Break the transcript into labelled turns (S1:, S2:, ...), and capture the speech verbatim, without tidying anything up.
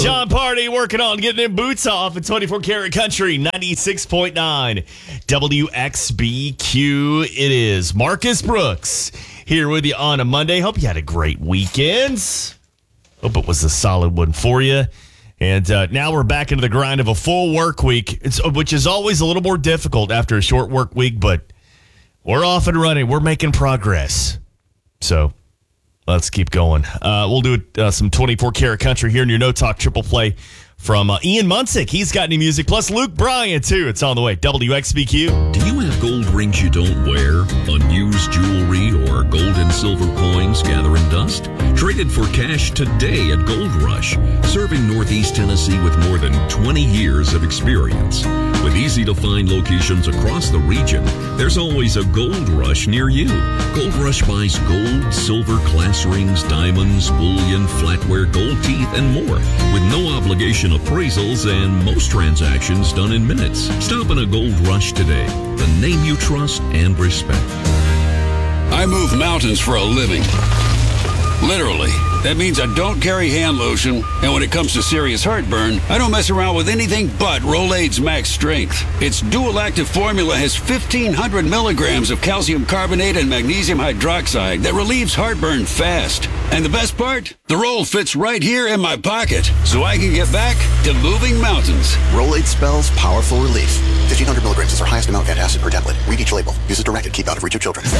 S1: John Party working on getting them boots off at twenty-four Karat Country, ninety-six point nine W X B Q. It is Marcus Brooks here with you on a Monday. Hope you had a great weekend. Hope it was a solid one for you. And uh, now we're back into the grind of a full work week, it's, which is always a little more difficult after a short work week, but we're off and running. We're making progress. So let's keep going. Uh, we'll do uh, some twenty-four Karat Country here in your No Talk Triple Play from uh, Ian Munsick. He's got new music, plus Luke Bryan, too. It's on the way. W X B Q.
S2: Do you have gold rings you don't wear, unused jewelry, or gold and silver coins gathering dust? Traded for cash today at Gold Rush, serving Northeast Tennessee with more than twenty years of experience. With easy-to-find locations across the region, there's always a Gold Rush near you. Gold Rush buys gold, silver, class rings, diamonds, bullion, flatware, gold teeth, and more, with no obligation appraisals and most transactions done in minutes. Stop in a Gold Rush today, the name you trust and respect.
S3: I move mountains for a living. Literally. That means I don't carry hand lotion, and when it comes to serious heartburn, I don't mess around with anything but Rolaids Max Strength. Its dual-active formula has fifteen hundred milligrams of calcium carbonate and magnesium hydroxide that relieves heartburn fast. And the best part? The roll fits right here in my pocket, so I can get back to moving mountains.
S4: Rolaids spells powerful relief. fifteen hundred milligrams is our highest amount of antacid per tablet. Read each label. Use as directed. Keep out of reach of children.